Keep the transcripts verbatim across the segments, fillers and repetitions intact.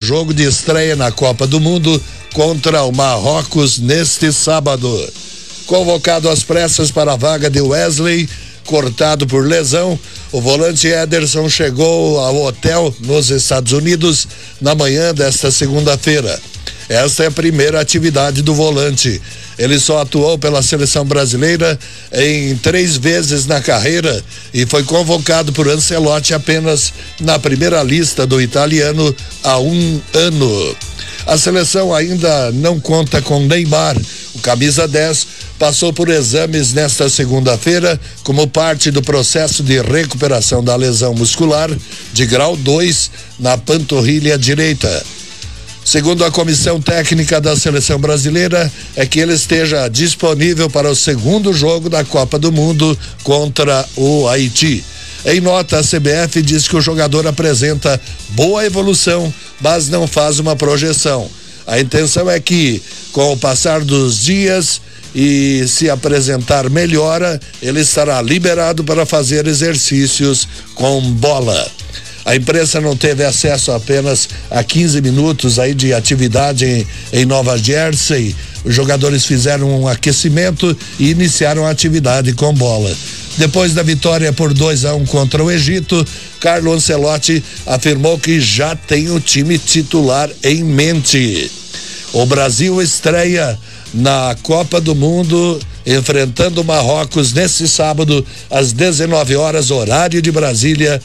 jogo de estreia na Copa do Mundo contra o Marrocos neste sábado. Convocado às pressas para a vaga de Wesley, cortado por lesão, o volante Ederson chegou ao hotel nos Estados Unidos na manhã desta segunda-feira. Esta é a primeira atividade do volante. Ele só atuou pela seleção brasileira em três vezes na carreira e foi convocado por Ancelotti apenas na primeira lista do italiano há um ano. A seleção ainda não conta com Neymar. O camisa dez passou por exames nesta segunda-feira como parte do processo de recuperação da lesão muscular de grau dois na panturrilha direita. Segundo a comissão técnica da seleção brasileira, é que ele esteja disponível para o segundo jogo da Copa do Mundo contra o Haiti. Em nota, a C B F diz que o jogador apresenta boa evolução, mas não faz uma projeção. A intenção é que, com o passar dos dias e se apresentar melhora, ele estará liberado para fazer exercícios com bola. A imprensa não teve acesso apenas a quinze minutos aí de atividade em, em Nova Jersey. Os jogadores fizeram um aquecimento e iniciaram a atividade com bola. Depois da vitória por dois a um contra o Egito, Carlo Ancelotti afirmou que já tem o time titular em mente. O Brasil estreia na Copa do Mundo enfrentando o Marrocos nesse sábado às dezenove horas, horário de Brasília,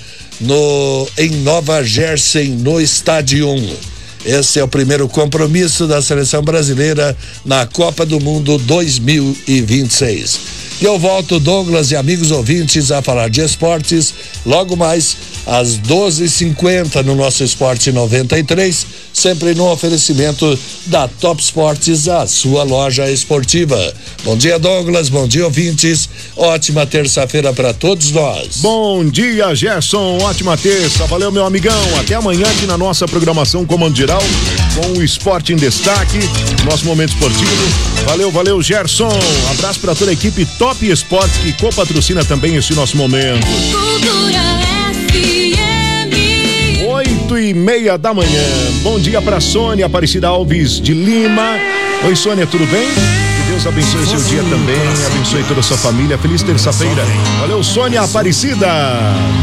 no em Nova Jersey, no Estádio um. Esse é o primeiro compromisso da seleção brasileira na Copa do Mundo dois mil e vinte e seis. E eu volto, Douglas e amigos ouvintes, a falar de esportes logo mais às doze e cinquenta no nosso Esporte noventa e três, sempre no oferecimento da Top Esportes, a sua loja esportiva. Bom dia, Douglas, bom dia, ouvintes, ótima terça-feira para todos nós. Bom dia, Gerson, ótima terça, valeu, meu amigão, até amanhã aqui na nossa programação Comando Geral, com o Esporte em Destaque, nosso momento esportivo. Valeu, valeu, Gerson, abraço para toda a equipe Top Esportes que co-patrocina também esse nosso momento. Oito e meia da manhã. Bom dia para Sônia Aparecida Alves de Lima. Oi, Sônia, tudo bem? Que Deus abençoe o seu dia também, abençoe toda a sua família. Feliz terça-feira. Valeu, Sônia Aparecida.